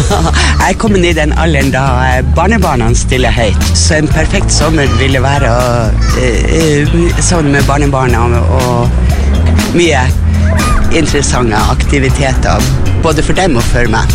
Jeg kom inn i den alderen da barnebarna stiller høyt. Så en perfekt sommer ville være sånn med barnebarna og mye interessante aktiviteter, både for dem og for meg.